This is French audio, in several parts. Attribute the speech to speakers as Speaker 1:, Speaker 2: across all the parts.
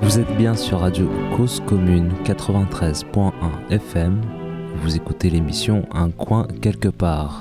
Speaker 1: Vous êtes bien sur Radio Cause Commune 93.1 FM. Vous écoutez l'émission Un coin quelque part.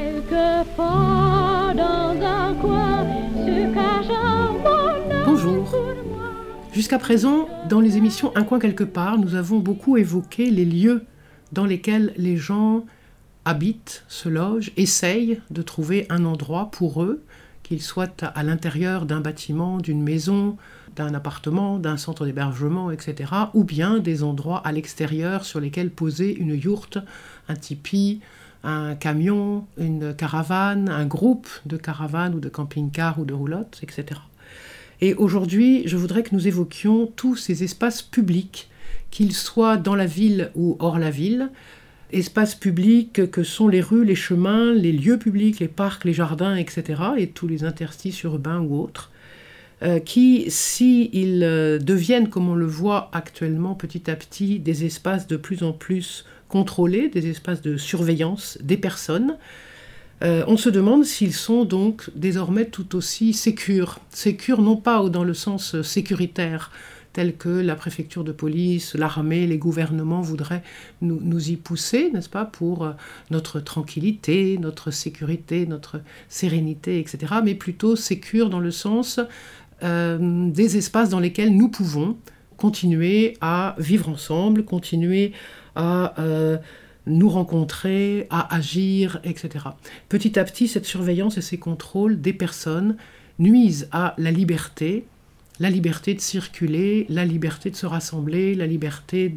Speaker 2: Bonjour. Jusqu'à présent, dans les émissions Un coin quelque part, nous avons beaucoup évoqué les lieux dans lesquels les gens habitent, se logent, essayent de trouver un endroit pour eux, qu'ils soient à l'intérieur d'un bâtiment, d'une maison, d'un appartement, d'un centre d'hébergement, etc., ou bien des endroits à l'extérieur sur lesquels poser une yourte, un tipi, un camion, une caravane, un groupe de caravanes ou de camping-cars ou de roulottes, etc. Et aujourd'hui, je voudrais que nous évoquions tous ces espaces publics, qu'ils soient dans la ville ou hors la ville, espaces publics que sont les rues, les chemins, les lieux publics, les parcs, les jardins, etc., et tous les interstices urbains ou autres, qui, s'ils deviennent, comme on le voit actuellement petit à petit, des espaces de plus en plus contrôlés, des espaces de surveillance des personnes, on se demande s'ils sont donc désormais tout aussi sécures. Sécures non pas dans le sens sécuritaire, tel que la préfecture de police, l'armée, les gouvernements voudraient nous y pousser, n'est-ce pas, pour notre tranquillité, notre sécurité, notre sérénité, etc., mais plutôt sécures dans le sens des espaces dans lesquels nous pouvons continuer à vivre ensemble, continuer à nous rencontrer, à agir, etc. Petit à petit, cette surveillance et ces contrôles des personnes nuisent à la liberté de circuler, la liberté de se rassembler, la liberté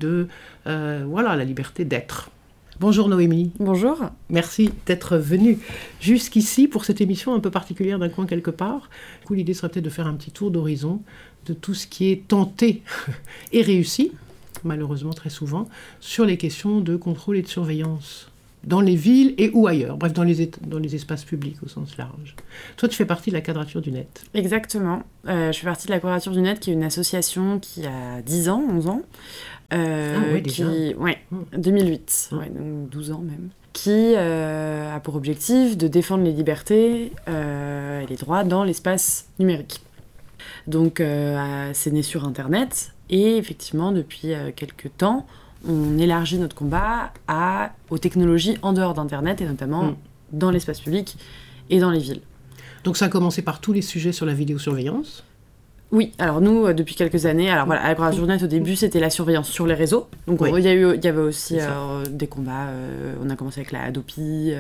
Speaker 2: la liberté d'être. Bonjour Noémie.
Speaker 3: Bonjour.
Speaker 2: Merci d'être venue jusqu'ici pour cette émission un peu particulière d'Un coin quelque part. Du coup, l'idée serait peut-être de faire un petit tour d'horizon de tout ce qui est tenté et réussi, malheureusement très souvent, sur les questions de contrôle et de surveillance dans les villes et ou ailleurs, bref, dans les espaces publics au sens large. Toi, tu fais partie de la Quadrature du Net.
Speaker 3: Exactement. Je fais partie de la Quadrature du Net, qui est une association qui a 10 ans, 11 ans.
Speaker 2: Déjà.
Speaker 3: 2008, donc 12 ans même. Qui a pour objectif de défendre les libertés et les droits dans l'espace numérique. Donc, c'est né sur Internet. Et effectivement, depuis quelques temps, on élargit notre combat aux technologies en dehors d'Internet, et notamment dans l'espace public et dans les villes.
Speaker 2: Donc ça a commencé par tous les sujets sur la vidéosurveillance.
Speaker 3: Oui, alors nous, depuis quelques années, à la Quadrature du Net, au début, c'était la surveillance sur les réseaux. Donc il y avait aussi des combats, on a commencé avec la Hadopi,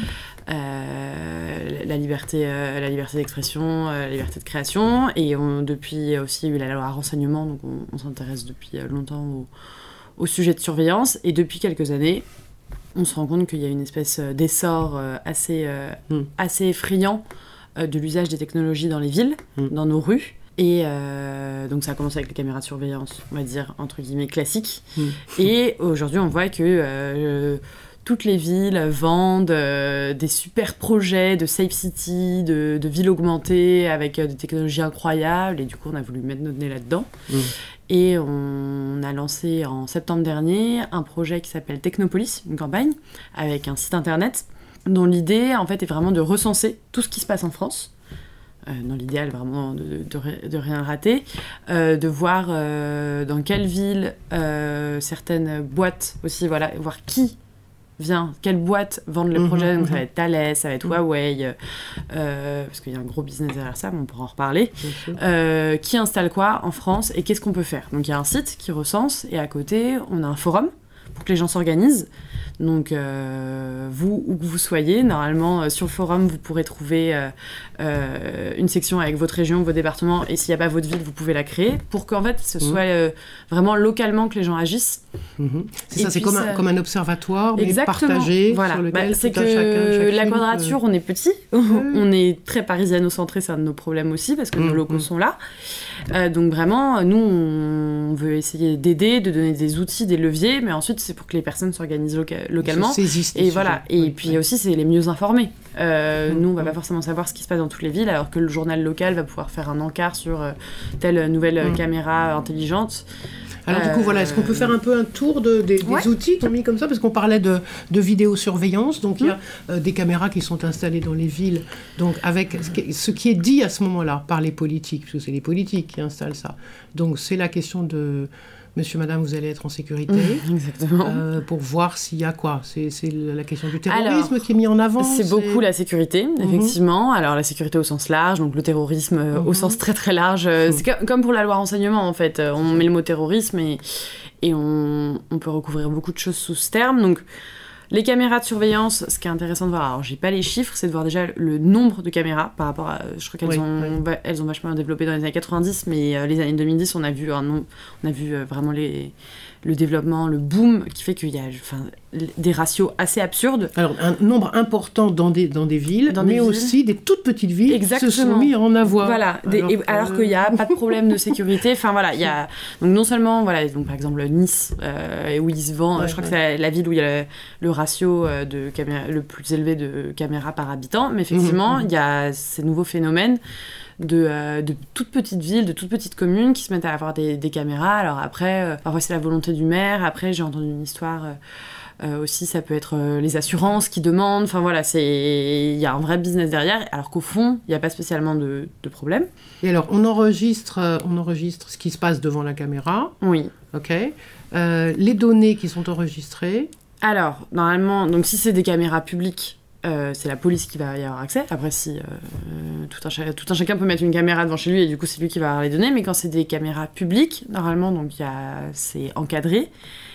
Speaker 3: la liberté d'expression, la liberté de création, et depuis aussi, il y a eu la loi renseignement, donc on s'intéresse depuis longtemps au sujet de surveillance, et depuis quelques années, on se rend compte qu'il y a une espèce d'essor assez effrayant de l'usage des technologies dans les villes, dans nos rues. Et donc ça a commencé avec les caméras de surveillance, on va dire, entre guillemets, classiques. Et aujourd'hui, on voit que toutes les villes vendent des super projets de safe city, de villes augmentées, avec des technologies incroyables. Et du coup, on a voulu mettre notre nez là-dedans. Et on a lancé en septembre dernier un projet qui s'appelle Technopolis, une campagne, avec un site internet, dont l'idée, en fait, est vraiment de recenser tout ce qui se passe en France. Dans l'idéal, vraiment, de rien rater, de voir dans quelle ville certaines boîtes aussi, voir qui vient, quelles boîtes vendent les projets, donc ça va être Thales, ça va être Huawei, parce qu'il y a un gros business derrière ça, mais on pourra en reparler, qui installe quoi en France et qu'est-ce qu'on peut faire. Donc il y a un site qui recense, et à côté, on a un forum pour que les gens s'organisent. Donc, vous, où que vous soyez, normalement, sur le forum, vous pourrez trouver une section avec votre région, vos départements, et s'il n'y a pas votre ville, vous pouvez la créer, pour qu'en fait, ce soit vraiment localement que les gens agissent.
Speaker 2: C'est ça, c'est comme un observatoire, mais partagé, sur lequel
Speaker 3: c'est que la Quadrature, on est petit, on est très parisiano-centré, c'est un de nos problèmes aussi, parce que nos locaux sont là. Donc vraiment, nous, on veut essayer d'aider, de donner des outils, des leviers, mais ensuite, c'est pour que les personnes s'organisent localement. Et voilà. Et puis aussi, c'est les mieux informés. Nous, on va pas forcément savoir ce qui se passe dans toutes les villes, alors que le journal local va pouvoir faire un encart sur telle nouvelle caméra intelligente.
Speaker 2: Alors du coup, voilà, est-ce qu'on peut faire un peu un tour des outils qu'on mis comme ça? Parce qu'on parlait de vidéosurveillance, donc il y a des caméras qui sont installées dans les villes, donc avec ce qui est dit à ce moment-là par les politiques, parce que c'est les politiques qui installent ça. Donc c'est la question de... Monsieur, madame, vous allez être en sécurité.
Speaker 3: Exactement.
Speaker 2: Pour voir s'il y a quoi. C'est la question du terrorisme qui est mis en avant.
Speaker 3: C'est beaucoup la sécurité, effectivement. Alors la sécurité au sens large, donc le terrorisme au sens très très large. C'est comme pour la loi renseignement, en fait. On met le mot terrorisme et on peut recouvrir beaucoup de choses sous ce terme. Donc les caméras de surveillance, ce qui est intéressant de voir, alors j'ai pas les chiffres, c'est de voir déjà le nombre de caméras par rapport à, je crois qu'elles elles ont vachement développé dans les années 90, mais les années 2010, on a vu vraiment le développement, le boom, qui fait qu'il y a des ratios assez absurdes.
Speaker 2: Alors, un nombre important dans des villes, mais aussi des toutes petites villes qui se sont mis en avoir.
Speaker 3: Voilà, alors qu'il n'y a pas de problème de sécurité. Enfin, voilà, il y a... Donc, non seulement, voilà, donc, par exemple, Nice, où il se vend, je crois que c'est la ville où il y a le ratio le plus élevé de caméras par habitant, mais effectivement, il y a ces nouveaux phénomènes de toutes petites villes, de toutes petites communes qui se mettent à avoir des caméras. Alors après, parfois c'est la volonté du maire. Après, j'ai entendu une histoire aussi, ça peut être les assurances qui demandent. Enfin voilà, il y a un vrai business derrière, alors qu'au fond, il n'y a pas spécialement de problème.
Speaker 2: Et alors, on enregistre ce qui se passe devant la caméra.
Speaker 3: Oui.
Speaker 2: Ok. Les données qui sont enregistrées.
Speaker 3: Alors, normalement, donc si c'est des caméras publiques, c'est la police qui va y avoir accès. Après, si tout un chacun peut mettre une caméra devant chez lui et du coup, c'est lui qui va avoir les données. Mais quand c'est des caméras publiques, normalement, donc c'est encadré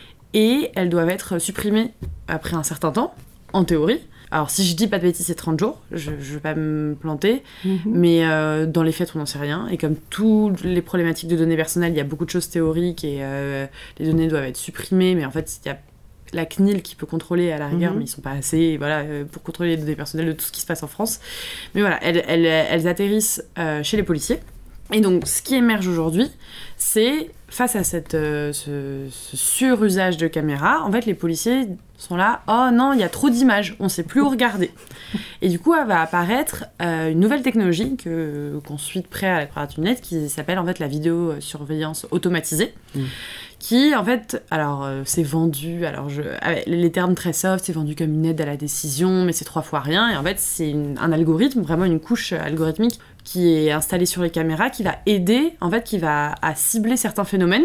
Speaker 3: et elles doivent être supprimées après un certain temps, en théorie. Alors, si je dis pas de bêtises, c'est 30 jours. Je vais pas me planter. Mais dans les faits, on n'en sait rien. Et comme toutes les problématiques de données personnelles, il y a beaucoup de choses théoriques et les données doivent être supprimées. Mais en fait, il y a la CNIL qui peut contrôler à la rigueur, mais ils sont pas assez pour contrôler les données personnelles de tout ce qui se passe en France. Mais voilà, elles atterrissent chez les policiers. Et donc, ce qui émerge aujourd'hui, c'est, face à ce surusage de caméras, en fait, les policiers sont là, oh non, il y a trop d'images, on sait plus où regarder. Et du coup, va apparaître une nouvelle technologie qu'on suit de près à la Créative Net, qui s'appelle en fait la vidéosurveillance automatisée. Qui, en fait, alors, c'est vendu, les termes très soft, c'est vendu comme une aide à la décision, mais c'est 3 fois rien, et en fait, c'est un algorithme, vraiment une couche algorithmique qui est installée sur les caméras, qui va aider, en fait, à cibler certains phénomènes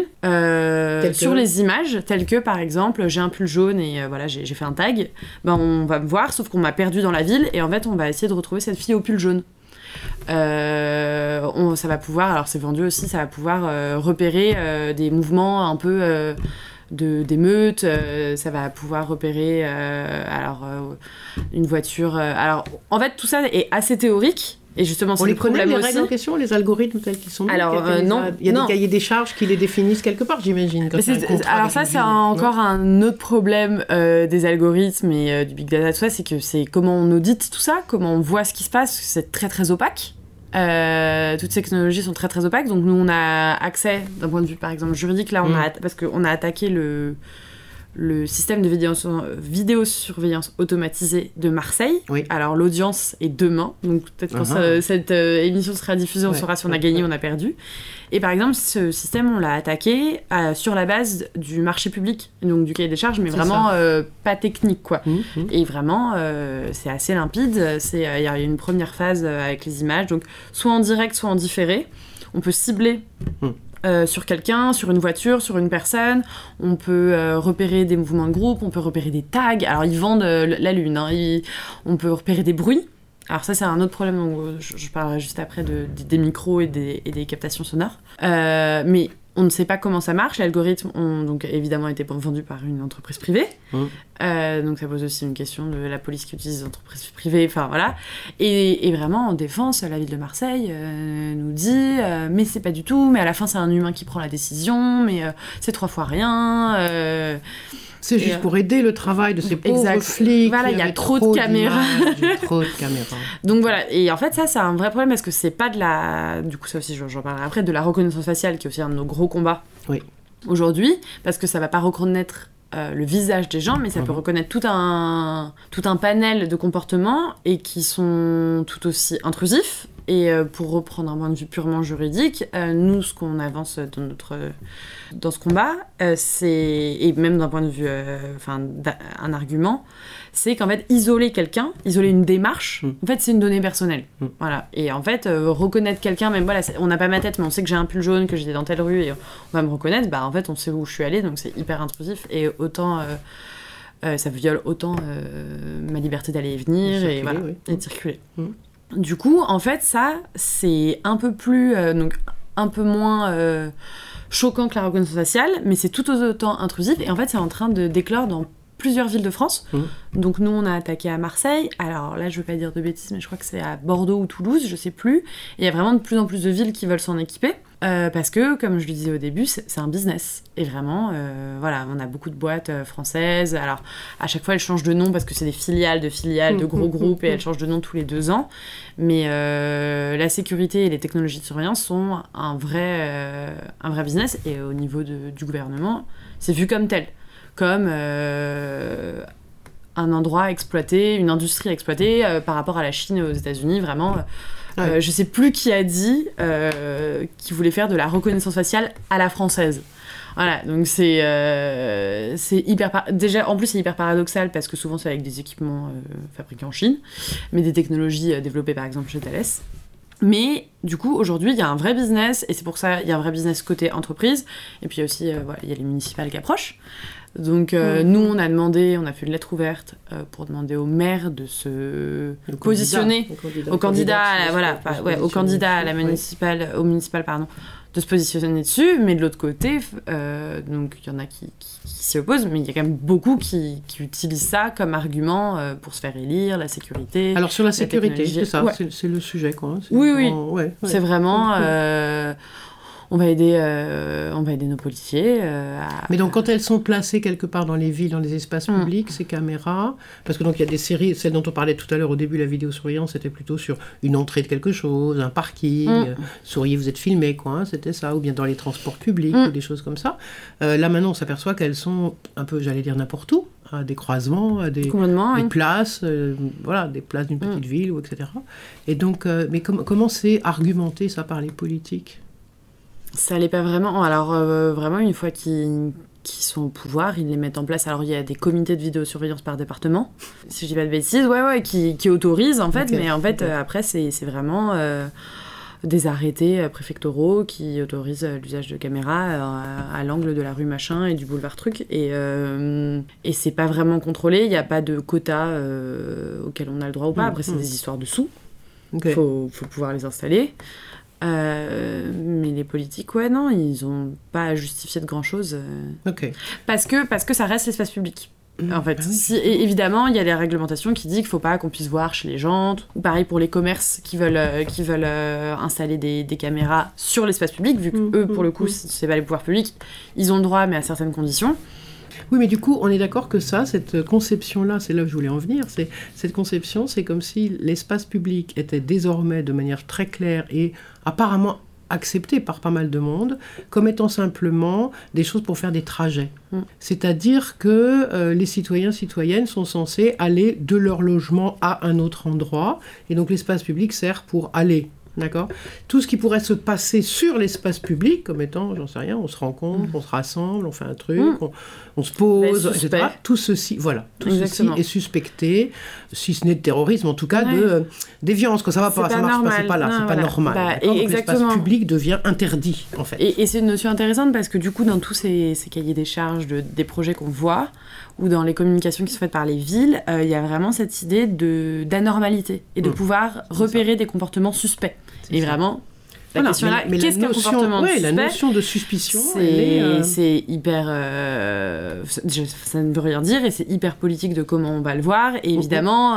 Speaker 3: sur les images, tels que, par exemple, j'ai un pull jaune et voilà, j'ai fait un tag, on va me voir, sauf qu'on m'a perdu dans la ville, et en fait, on va essayer de retrouver cette fille au pull jaune. Ça va pouvoir, alors c'est vendu aussi, ça va pouvoir repérer des mouvements un peu d'émeutes, ça va pouvoir repérer une voiture. Alors en fait tout ça est assez théorique. Et justement, c'est le problème aussi. On les connaît, les règles en question,
Speaker 2: les algorithmes tels qu'ils sont.
Speaker 3: Alors, non.
Speaker 2: Il y a des cahiers des charges qui les définissent quelque part, j'imagine.
Speaker 3: Alors ça, c'est encore un autre problème des algorithmes et du big data, tout ça, c'est que c'est comment on audite tout ça, comment on voit ce qui se passe, c'est très très opaque. Toutes ces technologies sont très très opaques, donc nous on a accès, d'un point de vue par exemple juridique, là, parce qu'on a attaqué le système de vidéosurveillance automatisée de Marseille. Oui. Alors, l'audience est demain. Donc, peut-être quand cette émission sera diffusée, on saura si on a gagné ou on a perdu. Et par exemple, ce système, on l'a attaqué sur la base du marché public, donc du cahier des charges, mais c'est vraiment pas technique, quoi. Et vraiment, c'est assez limpide. Il y a une première phase avec les images, donc soit en direct, soit en différé. On peut cibler... sur quelqu'un, sur une voiture, sur une personne. On peut repérer des mouvements de groupe, on peut repérer des tags. Alors, ils vendent la lune. On peut repérer des bruits. Alors ça, c'est un autre problème dont je parlerai juste après des micros et des captations sonores. Mais on ne sait pas comment ça marche. Les algorithmes ont donc évidemment été vendus par une entreprise privée. Donc ça pose aussi une question de la police qui utilise les entreprises privées. Enfin voilà. Et vraiment en défense, la ville de Marseille nous dit mais c'est pas du tout. Mais à la fin, c'est un humain qui prend la décision. Mais c'est 3 fois rien.
Speaker 2: C'est juste pour aider le travail de ces pauvres flics.
Speaker 3: Voilà, il y a trop de caméras.
Speaker 2: Trop de caméras.
Speaker 3: Donc voilà, et en fait ça c'est un vrai problème parce que c'est pas de la... Du coup ça aussi j'en parlerai après, de la reconnaissance faciale qui est aussi un de nos gros combats aujourd'hui, parce que ça va pas reconnaître le visage des gens, mais ça peut reconnaître tout un panel de comportements et qui sont tout aussi intrusifs Et pour reprendre un point de vue purement juridique, nous, ce qu'on avance dans ce combat, et même d'un point de vue, un argument, c'est qu'en fait, isoler une démarche, en fait, c'est une donnée personnelle. Voilà. Et en fait, reconnaître quelqu'un, même voilà, on n'a pas ma tête, mais on sait que j'ai un pull jaune, que j'étais dans telle rue, et on va me reconnaître, en fait, on sait où je suis allée, donc c'est hyper intrusif. Et autant... ça viole autant ma liberté d'aller et venir et de circuler. Du coup, en fait, ça, c'est un peu plus... donc un peu moins choquant que la reconnaissance faciale, mais c'est tout autant intrusif. Et en fait, c'est en train de d'éclore dans plusieurs villes de France. Donc nous, on a attaqué à Marseille. Alors là, je veux pas dire de bêtises, mais je crois que c'est à Bordeaux ou Toulouse, je sais plus. Et il y a vraiment de plus en plus de villes qui veulent s'en équiper. Parce que, comme je le disais au début, c'est un business. Et vraiment, on a beaucoup de boîtes françaises. Alors, à chaque fois, elles changent de nom parce que c'est des filiales, de gros groupes, et elles changent de nom tous les 2 ans. Mais la sécurité et les technologies de surveillance sont un vrai business. Et au niveau du gouvernement, c'est vu comme tel. Comme un endroit exploité, une industrie exploitée par rapport à la Chine et aux États-Unis, vraiment... je sais plus qui a dit qu'il voulait faire de la reconnaissance faciale à la française. Voilà, donc c'est hyper... Déjà, en plus, c'est hyper paradoxal parce que souvent, c'est avec des équipements fabriqués en Chine, mais des technologies développées, par exemple, chez Thales. Mais du coup, aujourd'hui, il y a un vrai business, et c'est pour ça qu'il y a un vrai business côté entreprise. Et puis aussi, il y a les municipales qui approchent. Donc nous, on a fait une lettre ouverte pour demander au maire de se positionner, au candidat à la municipale, au municipal, de se positionner dessus. Mais de l'autre côté, donc il y en a qui s'y opposent, mais il y a quand même beaucoup qui utilisent ça comme argument pour se faire élire, la sécurité.
Speaker 2: Alors sur la sécurité, c'est ça, c'est le sujet, quoi.
Speaker 3: C'est vraiment... On va aider nos policiers.
Speaker 2: Mais donc, quand elles sont placées quelque part dans les villes, dans les espaces publics, ces caméras, parce que donc il y a des séries, celle dont on parlait tout à l'heure au début, la vidéosurveillance, c'était plutôt sur une entrée de quelque chose, un parking, souriez, vous êtes filmé, quoi, hein, c'était ça, ou bien dans les transports publics, ou des choses comme ça. Là, maintenant, on s'aperçoit qu'elles sont un peu, j'allais dire, n'importe où, à des croisements, à des places, des places d'une petite ville, etc. Et donc, mais comment c'est argumenté, ça, par les politiques ?
Speaker 3: Ça l'est pas vraiment. Alors, vraiment, une fois qu'ils sont au pouvoir, ils les mettent en place. Alors, il y a des comités de vidéosurveillance par département, si je dis pas de bêtises, qui autorisent, en fait. Mais en fait, après, c'est vraiment des arrêtés préfectoraux qui autorisent l'usage de caméras à l'angle de la rue machin et du boulevard truc. Et c'est pas vraiment contrôlé. Il n'y a pas de quota auquel on a le droit ou pas. Après, c'est des histoires de sous. Faut pouvoir les installer. Mais les politiques, ils n'ont pas à justifier de grand-chose. Parce que ça reste l'espace public. En fait, évidemment, il y a des réglementations qui disent qu'il ne faut pas qu'on puisse voir chez les gens. Ou pareil pour les commerces qui veulent installer des caméras sur l'espace public, vu qu'eux, pour le coup, c'est pas les pouvoirs publics. Ils ont le droit, mais à certaines conditions.
Speaker 2: Oui, mais du coup, on est d'accord que cette conception-là, c'est là où je voulais en venir, cette conception, c'est comme si l'espace public était désormais de manière très claire et apparemment accepté par pas mal de monde, comme étant simplement des choses pour faire des trajets. C'est-à-dire que les citoyens-citoyennes sont censés aller de leur logement à un autre endroit, et donc l'espace public sert pour aller. D'accord ? Tout ce qui pourrait se passer sur l'espace public, comme étant, j'en sais rien, on se rencontre, on se rassemble, on fait un truc, on se pose, etc. Tout ceci, ceci est suspecté, si ce n'est de terrorisme, en tout cas de déviance, que ça va pas, ça marche pas, c'est pas là, c'est pas normal. Donc l'espace public devient interdit, en fait.
Speaker 3: Et c'est une notion intéressante parce que du coup, dans tous ces cahiers des charges des projets qu'on voit, ou dans les communications qui sont faites par les villes, il y a vraiment cette idée d'anormalité et de pouvoir repérer des comportements suspects. Et vraiment, la question là, qu'est-ce qu'un comportement suspect ?
Speaker 2: La notion de suspicion,
Speaker 3: c'est hyper... ça ne veut rien dire et c'est hyper politique de comment on va le voir. Et évidemment,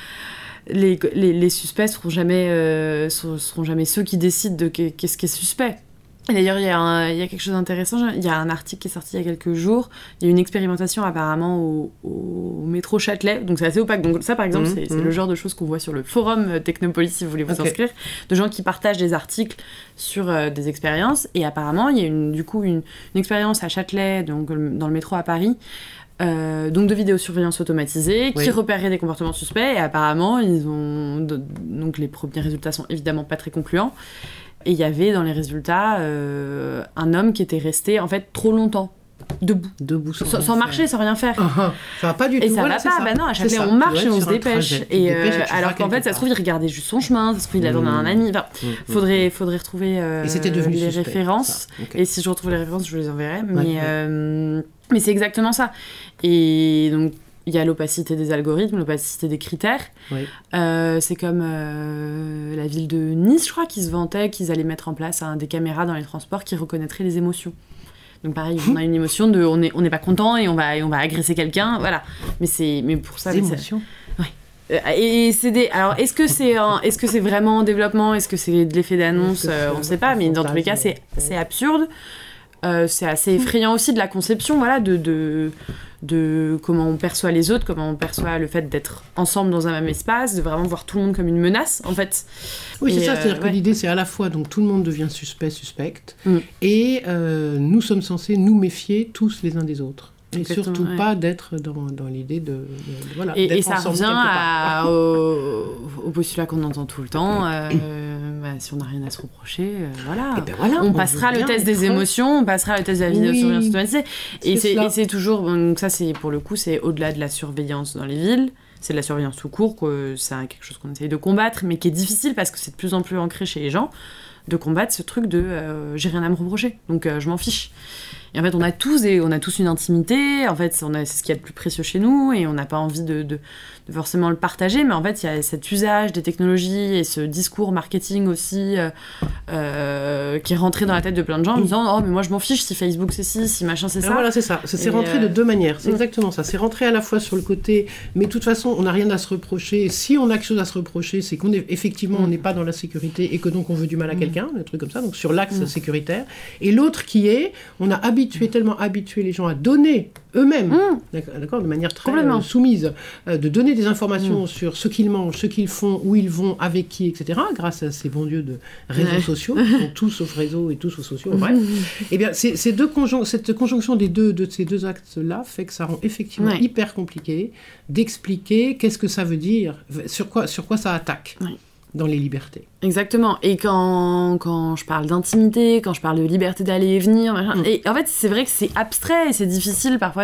Speaker 3: les suspects seront jamais ceux qui décident de qu'est-ce qui est suspect. Et d'ailleurs, il y a quelque chose d'intéressant. Il y a un article qui est sorti il y a quelques jours. Il y a une expérimentation apparemment au métro Châtelet. Donc c'est assez opaque. Donc ça, par exemple, c'est le genre de choses qu'on voit sur le forum Technopolis, si vous voulez vous inscrire, de gens qui partagent des articles sur des expériences. Et apparemment, il y a une expérience à Châtelet, donc dans le métro à Paris, Donc de vidéosurveillance automatisée qui repérait des comportements suspects, et apparemment donc les premiers résultats sont évidemment pas très concluants, et il y avait dans les résultats un homme qui était resté en fait trop longtemps debout sans marcher, sans rien faire.
Speaker 2: Ça va pas du tout.
Speaker 3: Et ça va pas, bah non, à Châtelet on marche et on se dépêche. Et alors qu'en fait, ça se trouve, il regardait juste son chemin, ça se trouve, il attendait un ami. Enfin, faudrait retrouver les références. Okay. Et si je retrouve les références, je vous les enverrai. Mais c'est exactement ça. Et donc, il y a l'opacité des algorithmes, l'opacité des critères. Oui. C'est comme la ville de Nice, je crois, qui se vantait qu'ils allaient mettre en place des caméras dans les transports qui reconnaîtraient les émotions. Donc pareil, on a une émotion de on n'est pas content et on va agresser quelqu'un, voilà. Mais pour ça,
Speaker 2: émotions.
Speaker 3: Ouais. Et c'est alors est-ce que c'est vraiment en développement, est-ce que c'est de l'effet d'annonce, on ne sait pas, mais dans tous les cas c'est absurde. C'est assez effrayant aussi de la conception, voilà, de comment on perçoit les autres, comment on perçoit le fait d'être ensemble dans un même espace, de vraiment voir tout le monde comme une menace, en fait.
Speaker 2: Oui, c'est ça, c'est-à-dire que l'idée, c'est à la fois, donc tout le monde devient suspecte, et nous sommes censés nous méfier tous les uns des autres. Et surtout pas d'être dans l'idée de voilà.
Speaker 3: Et ça revient au postulat qu'on entend tout le temps. Si on n'a rien à se reprocher, voilà. On passera le test des émotions, on passera le test de la vidéosurveillance automatisée. Et c'est toujours... Donc ça, c'est, pour le coup, c'est au-delà de la surveillance dans les villes. C'est de la surveillance tout court, c'est quelque chose qu'on essaye de combattre, mais qui est difficile parce que c'est de plus en plus ancré chez les gens, de combattre ce truc de j'ai rien à me reprocher, donc je m'en fiche. Et en fait, on a tous une intimité, en fait, c'est ce qu'il y a de plus précieux chez nous, et on n'a pas envie de forcément le partager, mais en fait, il y a cet usage des technologies et ce discours marketing aussi qui est rentré dans la tête de plein de gens en disant « Oh, mais moi, je m'en fiche si Facebook c'est ci, si machin c'est ça. »
Speaker 2: Voilà, c'est ça. C'est rentré de deux manières. C'est exactement ça. C'est rentré à la fois sur le côté, mais de toute façon, on n'a rien à se reprocher. Si on a quelque chose à se reprocher, c'est qu'effectivement, on n'est pas dans la sécurité et que donc on veut du mal à quelqu'un, des trucs comme ça, donc sur l'axe sécuritaire. Et l'autre qui est, on a tellement habitué les gens à donner eux-mêmes, d'accord, de manière très soumise, de donner des informations sur ce qu'ils mangent, ce qu'ils font, où ils vont, avec qui, etc., grâce à ces bons dieux de réseaux sociaux, qui sont tous sauf réseaux et tous sauf sociaux, bref. Eh bien, cette conjonction de ces deux actes-là fait que ça rend effectivement hyper compliqué d'expliquer qu'est-ce que ça veut dire, sur quoi ça attaque. Dans les libertés.
Speaker 3: Exactement. Et quand je parle d'intimité, quand je parle de liberté d'aller et venir, et en fait, c'est vrai que c'est abstrait et c'est difficile parfois